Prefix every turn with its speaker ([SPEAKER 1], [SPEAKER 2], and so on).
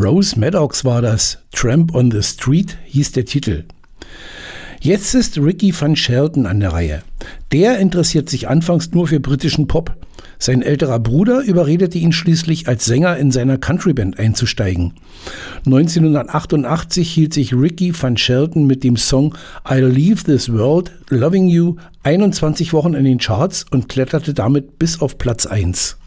[SPEAKER 1] Rose Maddox war das. Tramp on the Street hieß der Titel. Jetzt ist Ricky Van Shelton an der Reihe. Der interessiert sich anfangs nur für britischen Pop. Sein älterer Bruder überredete ihn schließlich, als Sänger in seiner Countryband einzusteigen. 1988 hielt sich Ricky Van Shelton mit dem Song I'll Leave This World Loving You 21 Wochen in den Charts und kletterte damit bis auf Platz 1.